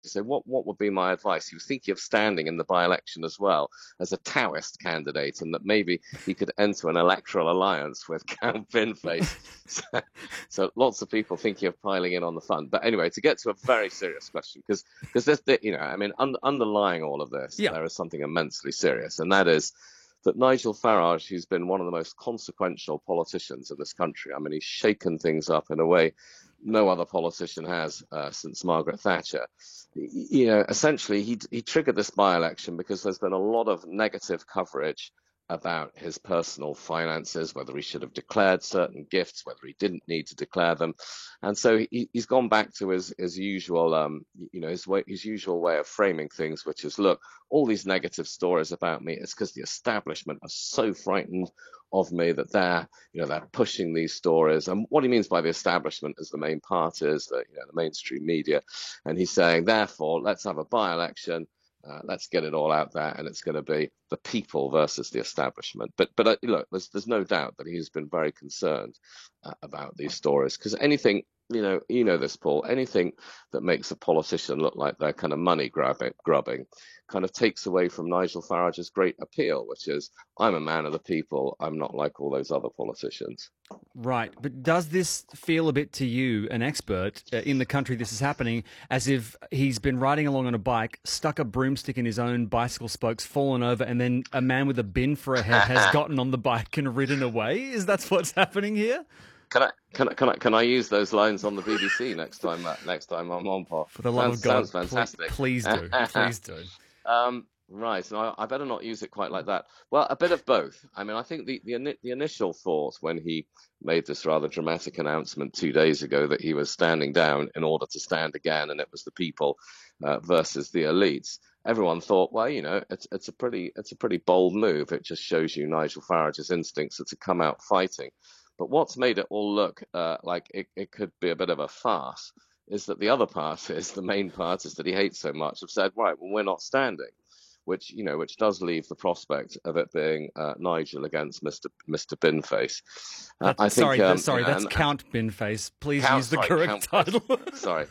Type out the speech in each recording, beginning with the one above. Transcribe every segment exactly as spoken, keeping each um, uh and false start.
So what, what would be my advice? He was thinking of standing in the by-election as well as a Taoist candidate, and that maybe he could enter an electoral alliance with Count Binface. So, so lots of people thinking of piling in on the fun. But anyway, to get to a very serious question, because because there's, you know, I mean, un underlying all of this, Yeah. there is something immensely serious, and that is that Nigel Farage, who's been one of the most consequential politicians in this country, I mean, he's shaken things up in a way no other politician has uh, since Margaret Thatcher. You know, essentially, he he triggered this by-election because there's been a lot of negative coverage about his personal finances, whether he should have declared certain gifts, whether he didn't need to declare them, and so he, he's gone back to his his usual, um, you know, his way, his usual way of framing things, which is, look, all these negative stories about me, it's because the establishment are so frightened of me that they're, you know, they're pushing these stories. And what he means by the establishment is the main part is the, you know, the mainstream media, and he's saying, therefore, let's have a by-election. Uh, let's get it all out there, and it's going to be the people versus the establishment. But but uh, look, there's there's no doubt that he's been very concerned uh, about these stories, because anything, you know, you know this, Paul, anything that makes a politician look like they're kind of money grabbing, grubbing, kind of takes away from Nigel Farage's great appeal, which is, I'm a man of the people. I'm not like all those other politicians. Right. But does this feel a bit to you, an expert uh, in the country this is happening, as if he's been riding along on a bike, stuck a broomstick in his own bicycle spokes, fallen over, and then a man with a bin for a head has gotten on the bike and ridden away? Is that what's happening here? Can I can I can I can I use those lines on the B B C next time? Uh, next time I'm on, Paul. For the love Sounds, of God, sounds fantastic. please, please do, please do. Um, right, and I, I better not use it quite like that. Well, a bit of both. I mean, I think the, the the initial thought when he made this rather dramatic announcement two days ago that he was standing down in order to stand again, and it was the people uh, versus the elites. Everyone thought, well, you know, it's it's a pretty it's a pretty bold move. It just shows you Nigel Farage's instincts are to come out fighting. But what's made it all look uh, like it, it could be a bit of a farce is that the other parties, the main parties that he hates so much, have said, right, well, we're not standing, which, you know, which does leave the prospect of it being uh, Nigel against Mister Mister Binface. Uh, I think, sorry, um, sorry, you know, that's and, Count Binface. Please Count, use the sorry, correct Count, title. sorry,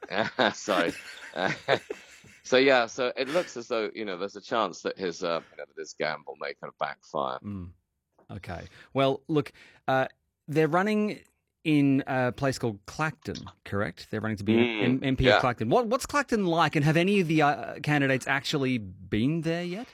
sorry. Uh, so yeah, so it looks as though, you know, there's a chance that his uh, you know, that his gamble may kind of backfire. Mm. Okay. Well, look, uh, they're running in a place called Clacton, correct? They're running to be Mm, M- MP yeah. of Clacton. What, what's Clacton like, and have any of the uh, candidates actually been there yet?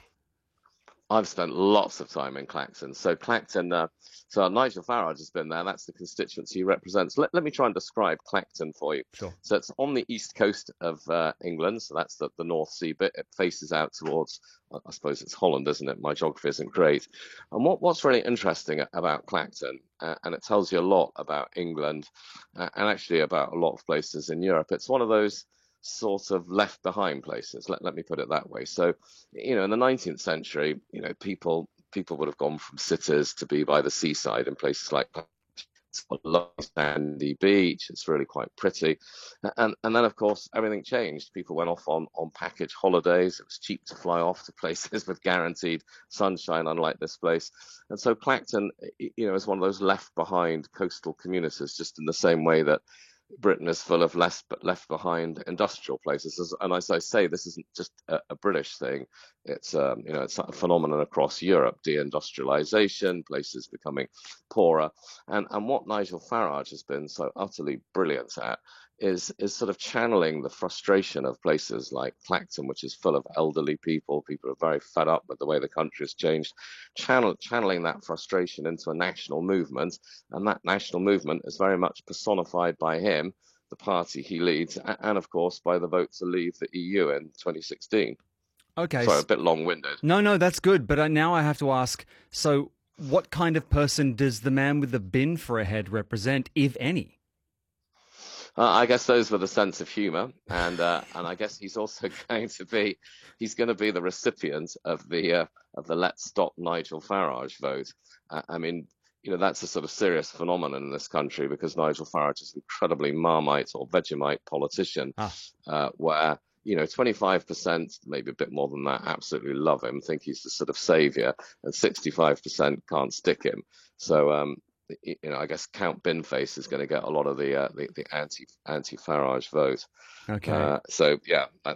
I've spent lots of time in Clacton. So Clacton, uh, so Nigel Farage has been there. That's the constituency he represents. Let, let me try and describe Clacton for you. Sure. So it's on the east coast of uh, England. So that's the, the North Sea bit. It faces out towards, I suppose it's Holland, isn't it? My geography isn't great. And what, what's really interesting about Clacton, uh, and it tells you a lot about England uh, and actually about a lot of places in Europe, it's one of those sort of left behind places. Let, let me put it that way. So, you know, in the nineteenth century, you know, people people would have gone from cities to be by the seaside in places like it's got a lovely sandy beach. It's really quite pretty. And and then, of course, everything changed. People went off on, on package holidays. It was cheap to fly off to places with guaranteed sunshine, unlike this place. And so Clacton, you know, is one of those left behind coastal communities, just in the same way that Britain is full of less but left behind industrial places. And as I say, this isn't just a, a British thing. It's um, you know, it's a phenomenon across Europe, deindustrialization, places becoming poorer. And and what Nigel Farage has been so utterly brilliant at is is sort of channeling the frustration of places like Clacton, which is full of elderly people. People are very fed up with the way the country has changed. Channel, channeling that frustration into a national movement, and that national movement is very much personified by him, the party he leads, and of course by the vote to leave the E U in twenty sixteen. Okay. Sorry, a bit long-winded. No, no, that's good. But now I have to ask, so what kind of person does the man with the bin for a head represent, if any? Uh, I guess those with a sense of humour, and uh, and I guess he's also going to be, he's going to be the recipient of the uh, of the Let's Stop Nigel Farage vote. Uh, I mean, you know, that's a sort of serious phenomenon in this country because Nigel Farage is an incredibly Marmite or Vegemite politician, Ah. uh, where you know, twenty-five percent, maybe a bit more than that, absolutely love him, think he's the sort of saviour, and sixty-five percent can't stick him. So, um, you know, I guess Count Binface is going to get a lot of the uh, the, the anti anti Farage vote. Okay. Uh, so yeah, I,